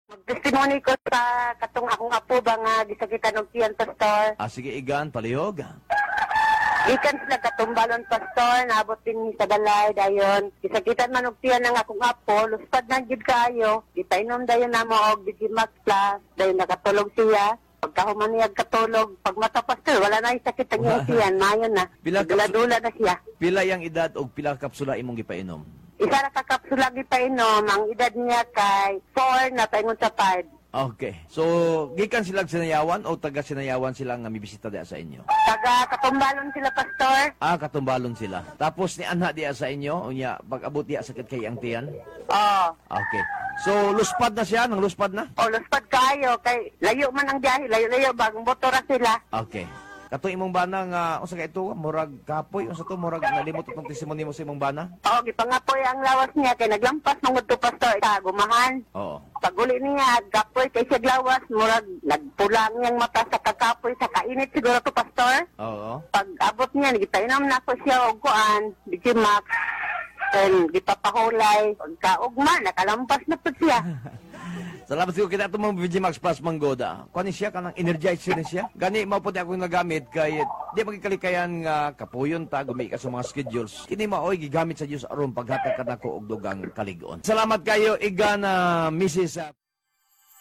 Magtestimony ko sa katong akong apo ba nga gisakitan og tiyan pastor. Sige, Igan, palihog. Ikan sila katumbalon pastor, naabot din sa balay dayon. Gisakitan man og tiyan ng akong apo, luspad na gid kaayo. Gipainom dayon namo og Digimax Plus, dayon nakatulog siya. Pagkahuman niya katulog, pag mata pastor, wala na yung sakit ang iyong tiyan, mayon na. Dula-dula na siya. Pila yang edad o pila kapsula imong gipainom? Isa na kakapsula gipainom, ang edad niya kay 4 na paingon sa 5. Okay. So, gikan sila sinayawan o taga sinayawan sila nga mibisita diya sa inyo? Taga katumbalon sila pastor. Katumbalon sila. Tapos ni anha diya sa inyo, unya pag-abot diya sakit kay ang tiyan? Oo. Okay. So, luspad na siya, nang luspad na? O, luspad kayo, kay layo man ang biyahe, layo-layo, bagong motora sila. Okay. Kato imong bana nga, unsa ka ito, murag kapoy, unsa to, murag nalimot itong testimony mo sa imong bana? Oo, gipangapoy ang lawas niya, kay naglampas mong to pastor, gumahan. Oo. Pag-uli niya, gapoy kay siya lawas, murag nagpulang niyang mata sa kakapoy, sa kainit siguro to pastor. Oo. Pag-abot niya, nagipainom na ko siya og kuan, Digimax, then gipapahulay, pagkaugma, nakalampas na po siya. Salamat siguro kita itong mga VG Max Plus Manggoda. Kani siya, kanang energizer siya. Gani, mao po akong nagamit kay di magkalikayan nga kapuyon ta, gumi ka sa mga schedules. Kini maoy, gigamit sa Diyos aron paghatag ka na ko og dugang kaligon. Salamat kayo, Igan, Mrs.